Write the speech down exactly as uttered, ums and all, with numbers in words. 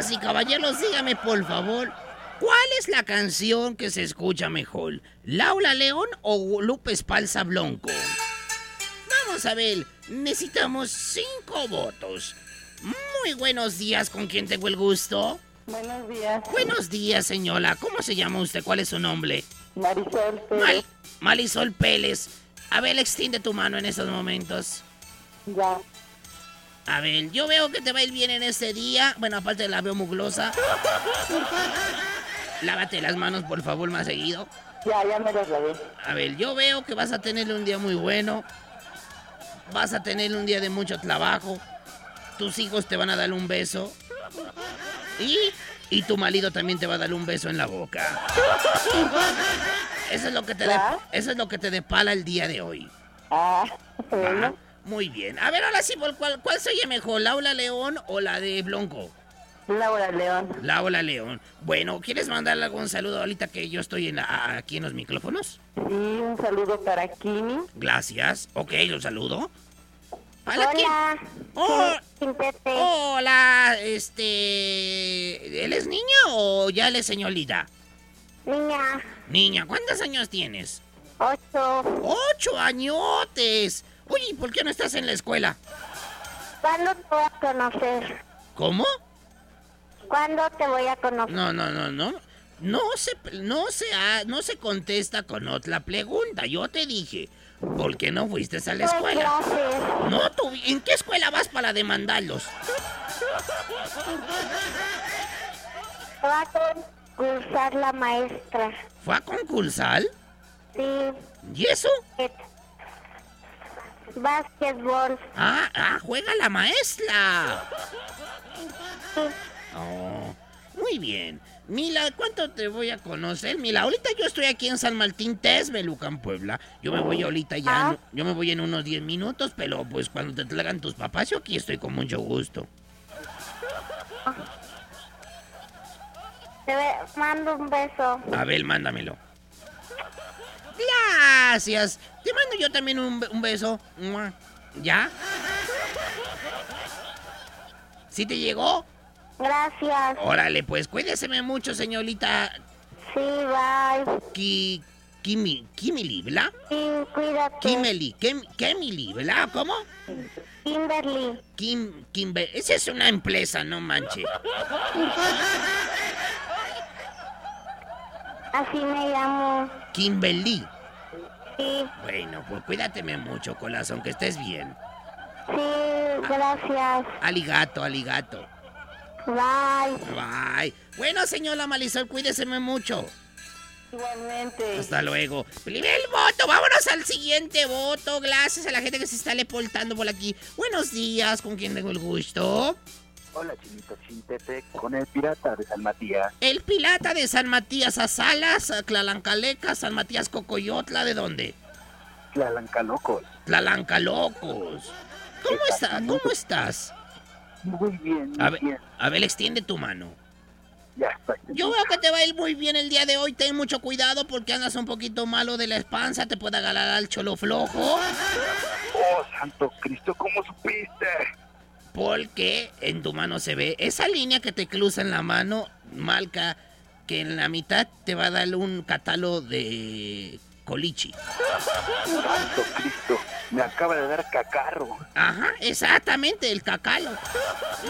Damas y caballeros, dígame por favor, ¿cuál es la canción que se escucha mejor? ¿Laura León o Lupe Esparza Blanco? Vamos a ver, necesitamos cinco votos. Muy buenos días, ¿con quién tengo el gusto? Buenos días. Buenos días, señora. ¿Cómo se llama usted? ¿Cuál es su nombre? Marisol Pérez. Mal- Marisol Pérez. A ver, extiende tu mano en estos momentos. Ya. A ver, yo veo que te va a ir bien en este día. Bueno, aparte la veo muglosa. Lávate las manos, por favor, más seguido. Ya, ya me las lavé. A ver, yo veo que vas a tener un día muy bueno. Vas a tener un día de mucho trabajo. Tus hijos te van a dar un beso. Y, y tu marido también te va a dar un beso en la boca. Eso es lo que te, de, eso es lo que te depara el día de hoy. Ah, bueno. Ah, muy bien. A ver, ahora sí, ¿por ¿cuál, cuál se oye mejor? ¿Laura León o la de Blanco? Laura León. Laura León. Bueno, ¿quieres mandarle algún saludo ahorita que yo estoy en la- aquí en los micrófonos? Sí, un saludo para Kimi. Gracias. Ok, lo saludo. ¿Para Hola. quién? Oh, Sin Pepe. hola, este... ¿Él es niño o ya él es señorita? Niña. Niña, ¿cuántos años tienes? Ocho. ¡Ocho añotes! Oye, ¿y por qué no estás en la escuela? ¿Cuándo te voy a conocer? ¿Cómo? ¿Cuándo te voy a conocer? No, no, no, no. No se, no se, ha- no se contesta con otra pregunta. Yo te dije, ¿por qué no fuiste a la Doy escuela? clases. No, tú, ¿en qué escuela vas para demandarlos? Va a concursar la maestra. ¿Fue a concursar? Sí. ¿Y eso? et- Básquetbol. Ah, ah, juega la maestra. Sí. Oh, muy bien. Mila, ¿cuánto te voy a conocer? Mila, ahorita yo estoy aquí en San Martín Texmelucan, Puebla. Yo me voy ahorita ya, Ah. yo me voy en unos diez minutos, pero pues cuando te traigan tus papás, yo aquí estoy con mucho gusto. Te ve- mando un beso. A ver, mándamelo. Gracias. Te mando yo también un, be- un beso. Mua. ¿Ya? ¿Sí te llegó? Gracias. Órale, pues cuídeseme mucho, señorita Sí, bye. Ki... Kimi... Kimili, ¿verdad? Sí, cuídate. Kimeli, Kim, Kimili, ¿verdad? ¿Cómo? Kimberly. Kim... Kimber... Esa es una empresa, no manche. Así me llamo. Kimberly. Sí, Bueno, pues cuídateme mucho, corazón, que estés bien. sí, gracias. Aligato, aligato. Bye. Bye. Bueno, señora Marisol, cuídeseme mucho. Igualmente. Hasta luego. Primer voto, vámonos al siguiente voto. Gracias a la gente que se está leportando por aquí. Buenos días, ¿con quién tengo el gusto? Hola, Chinito Chintete, con el pirata de San Matías. El pirata de San Matías a Salas, a Tlalancaleca, San Matías Cocoyotla, ¿de dónde? Tlalancalocos. Tlalancalocos. ¿Cómo está? ¿Cómo estás? Muy bien, muy A ver, bien. a ver, extiende tu mano. Ya está. Yo veo que te va a ir muy bien el día de hoy. Ten mucho cuidado porque andas un poquito malo de la panza. Te puede agarrar al cholo flojo. Oh, santo Cristo, ¿cómo supiste? Porque en tu mano se ve esa línea que te cruza en la mano, marca que en la mitad te va a dar un catálogo de colichi. Santo Cristo, me acaba de dar cacarro. Ajá, exactamente, el cacalo.